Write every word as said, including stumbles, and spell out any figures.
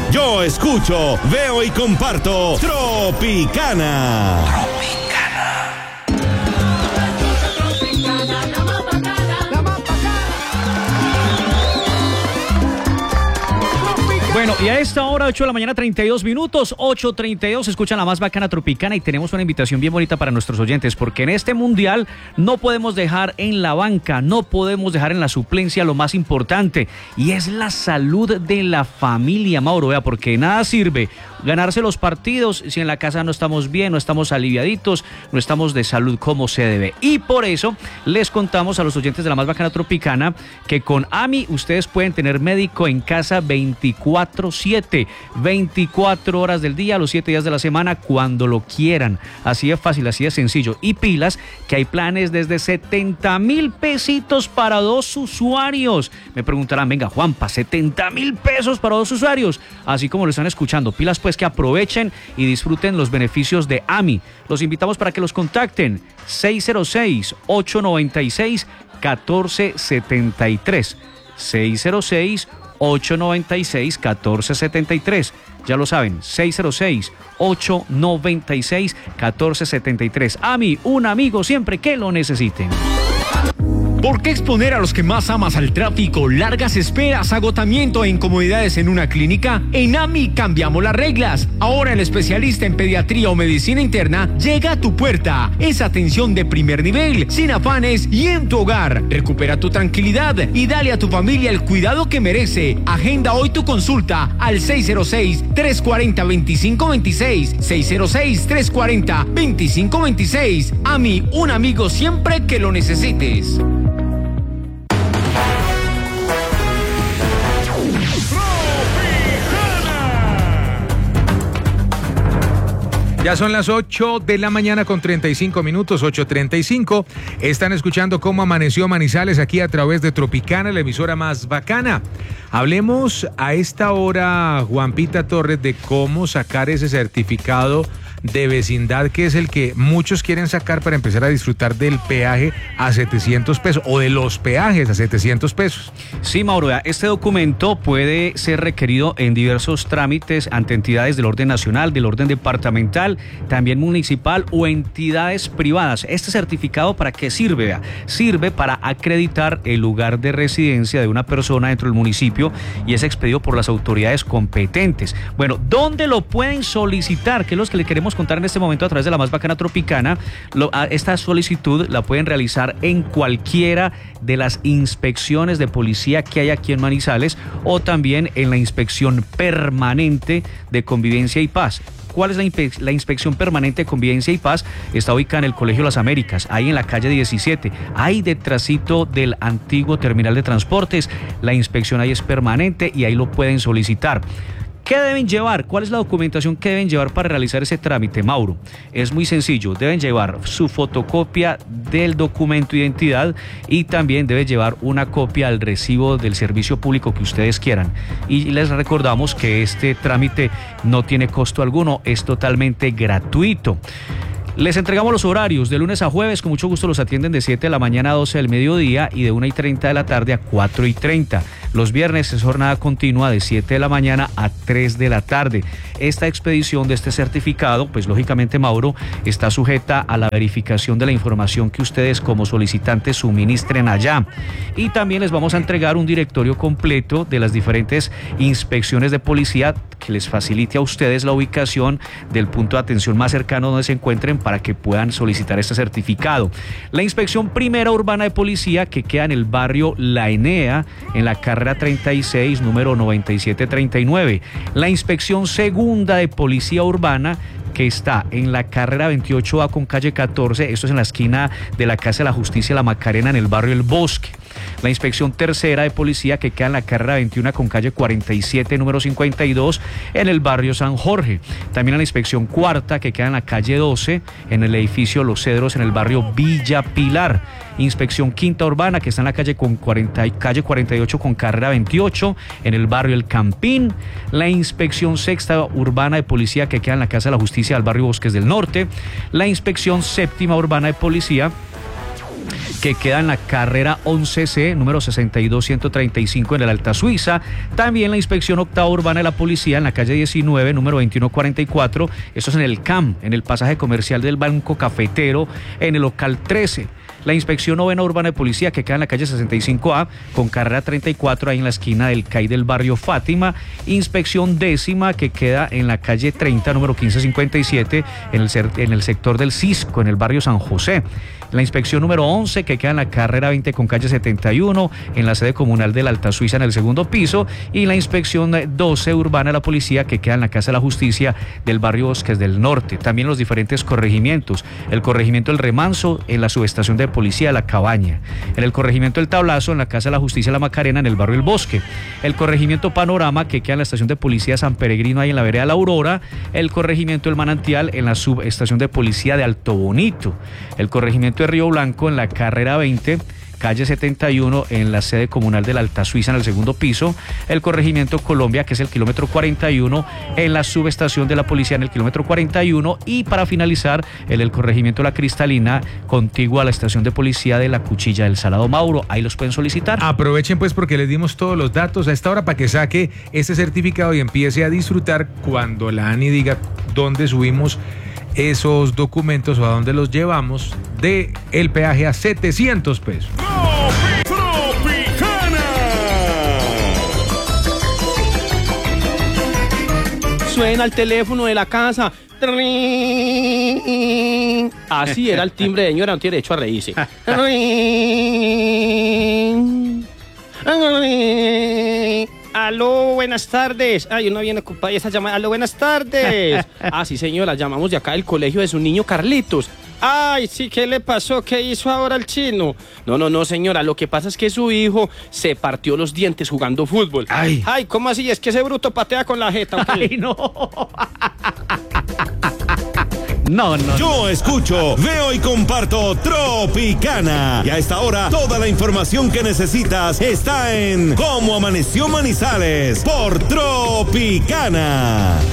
Yo escucho, veo y comparto Tropicana. Bueno, y a esta hora, ocho de la mañana, treinta y dos minutos, ocho treinta y dos, escuchan la más bacana Tropicana y tenemos una invitación bien bonita para nuestros oyentes, porque en este mundial no podemos dejar en la banca, no podemos dejar en la suplencia lo más importante, y es la salud de la familia, Mauro, vea, porque nada sirve ganarse los partidos si en la casa no estamos bien, no estamos aliviaditos, no estamos de salud como se debe. Y por eso les contamos a los oyentes de la más bacana Tropicana que con A M I ustedes pueden tener médico en casa veinticuatro siete, veinticuatro horas del día, los siete días de la semana, cuando lo quieran. Así de fácil, así de sencillo. Y pilas que hay planes desde setenta mil pesitos para dos usuarios. Me preguntarán, venga Juanpa, setenta mil pesos para dos usuarios. Así como lo están escuchando, pilas pues que aprovechen y disfruten los beneficios de A M I. Los invitamos para que los contacten seis cero seis, ocho nueve seis, uno cuatro siete tres, seis cero seis, ocho nueve seis, uno cuatro siete tres. Ya lo saben, seis cero seis, ocho nueve seis, uno cuatro siete tres. A M I, un amigo siempre que lo necesiten. ¿Por qué exponer a los que más amas al tráfico, largas esperas, agotamiento e incomodidades en una clínica? En A M I cambiamos las reglas. Ahora el especialista en pediatría o medicina interna llega a tu puerta. Es atención de primer nivel, sin afanes y en tu hogar. Recupera tu tranquilidad y dale a tu familia el cuidado que merece. Agenda hoy tu consulta al seis cero seis, tres cuatro cero, dos cinco dos seis, seis cero seis, tres cuatro cero, dos cinco dos seis. A M I, un amigo siempre que lo necesites. Ya son las ocho de la mañana con treinta y cinco minutos, ocho treinta y cinco. Están escuchando cómo amaneció Manizales aquí a través de Tropicana, la emisora más bacana. Hablemos a esta hora, Juanpita Torres, de cómo sacar ese certificado de vecindad, que es el que muchos quieren sacar para empezar a disfrutar del peaje a setecientos pesos o de los peajes a setecientos pesos. Sí, Mauro, este documento puede ser requerido en diversos trámites ante entidades del orden nacional, del orden departamental, también municipal o entidades privadas. Este certificado, ¿para qué sirve? Sirve para acreditar el lugar de residencia de una persona dentro del municipio y es expedido por las autoridades competentes. Bueno, ¿dónde lo pueden solicitar? ¿Qué es lo que le queremos contar en este momento a través de la más bacana Tropicana? Lo, esta solicitud la pueden realizar en cualquiera de las inspecciones de policía que hay aquí en Manizales o también en la inspección permanente de convivencia y paz. ¿Cuál es la, inspe- la inspección permanente de convivencia y paz? Está ubicada en el Colegio Las Américas, ahí en la calle diecisiete, ahí detrásito del antiguo terminal de transportes. La inspección ahí es permanente y ahí lo pueden solicitar. ¿Qué deben llevar? ¿Cuál es la documentación que deben llevar para realizar ese trámite, Mauro? Es muy sencillo, deben llevar su fotocopia del documento de identidad y también deben llevar una copia del recibo del servicio público que ustedes quieran. Y les recordamos que este trámite no tiene costo alguno, es totalmente gratuito. Les entregamos los horarios, de lunes a jueves, con mucho gusto los atienden de siete de la mañana a doce del mediodía y de una y treinta de la tarde a cuatro y treinta. Los viernes es jornada continua de siete de la mañana a tres de la tarde. Esta expedición de este certificado, pues lógicamente, Mauro, está sujeta a la verificación de la información que ustedes como solicitantes suministren allá. Y también les vamos a entregar un directorio completo de las diferentes inspecciones de policía que les facilite a ustedes la ubicación del punto de atención más cercano donde se encuentren para que puedan solicitar este certificado. La inspección primera urbana de policía, que queda en el barrio La Enea, en la carrera treinta y seis, número noventa y siete treinta y nueve. La inspección segunda de policía urbana, que está en la carrera veintiocho A con calle catorce, esto es en la esquina de la Casa de la Justicia La Macarena, en el barrio El Bosque. La inspección tercera de policía, que queda en la carrera veintiuno con calle cuarenta y siete, número cincuenta y dos, en el barrio San Jorge. También la inspección cuarta, que queda en la calle doce, en el edificio Los Cedros, en el barrio Villa Pilar. Inspección quinta urbana, que está en la calle, con cuarenta, calle cuarenta y ocho con carrera veintiocho, en el barrio El Campín. La inspección sexta urbana de policía, que queda en la Casa de la Justicia del barrio Bosques del Norte. La inspección séptima urbana de policía, que queda en la carrera once C, número sesenta y dos ciento treinta y cinco en el Alta Suiza. También la inspección octava urbana de la policía en la calle diecinueve, número veintiuno cuarenta y cuatro. Esto es en el C A M, en el pasaje comercial del Banco Cafetero, en el local trece. La inspección novena urbana de policía que queda en la calle sesenta y cinco A con carrera treinta y cuatro ahí en la esquina del C A I del barrio Fátima. Inspección décima que queda en la calle treinta, número quince cincuenta y siete en el, en el sector del Cisco, en el barrio San José. La inspección número once que queda en la carrera veinte con calle setenta y uno en la sede comunal de la Alta Suiza en el segundo piso. Y la inspección doce urbana de la policía que queda en la Casa de la Justicia del barrio Bosques del Norte. También los diferentes corregimientos. El corregimiento El Remanso en la subestación de policía La Cabaña. En el corregimiento El Tablazo en la Casa de la Justicia La Macarena en el barrio El Bosque. El corregimiento Panorama que queda en la estación de policía San Peregrino ahí en la vereda La Aurora. El corregimiento El Manantial en la subestación de policía de Alto Bonito. El corregimiento de Río Blanco en la carrera veinte, calle setenta y uno en la sede comunal de la Alta Suiza en el segundo piso. El corregimiento Colombia que es el kilómetro cuarenta y uno en la subestación de la policía en el kilómetro cuarenta y uno. Y para finalizar el, el corregimiento La Cristalina contiguo a la estación de policía de la Cuchilla del Salado Mauro. Ahí los pueden solicitar. Aprovechen pues porque les dimos todos los datos a esta hora para que saque este certificado y empiece a disfrutar cuando la ANI diga dónde subimos esos documentos o a dónde los llevamos de el peaje a setecientos pesos. Tropicana. Suena el teléfono de la casa. Así era el timbre, señora, no tiene derecho a reírse. Aló, buenas tardes. Ay, uno viene ocupada y esa llamada. Aló, buenas tardes. Ah, sí, señora, llamamos de acá del colegio de su niño Carlitos. Ay, sí, ¿qué le pasó? ¿Qué hizo ahora el chino? No, no, no, señora, lo que pasa es que su hijo se partió los dientes jugando fútbol. Ay. Ay, ¿cómo así? Es que ese bruto patea con la jeta, ¿o qué? Ay, no. No, no. Yo escucho, veo y comparto Tropicana. Y a esta hora, toda la información que necesitas está en Cómo Amaneció Manizales por Tropicana.